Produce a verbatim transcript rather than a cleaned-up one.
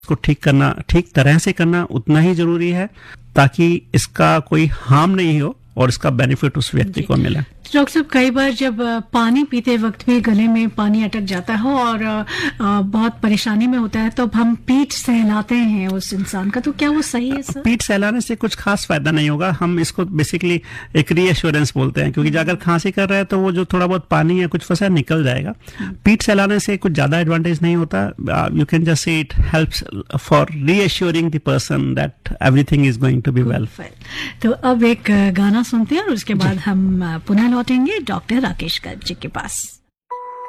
को ठीक करना, ठीक तरह से करना उतना ही जरूरी है, ताकि इसका कोई हार्म नहीं हो और इसका बेनिफिट उस व्यक्ति को मिले। डॉक्टर साहब, कई बार जब पानी पीते वक्त भी गले में पानी अटक जाता हो और बहुत परेशानी में होता है, तो हम पीठ सहलाते हैं उस इंसान का, तो क्या वो सही है सर? पीठ सहलाने से कुछ खास फायदा नहीं होगा। हम इसको बेसिकली एक रीएश्योरेंस बोलते हैं, क्योंकि अगर खांसी कर रहा है तो वो जो थोड़ा बहुत पानी या कुछ फंसा निकल जाएगा। पीठ सहलाने से कुछ ज्यादा एडवांटेज नहीं होता। You can just say it helps for रीएश्योरिंग the person that everything is going to be well. तो अब एक गाना सुनते हैं और उसके बाद हम पुनः लौटेंगे डॉक्टर राकेश गर्ग जी के पास।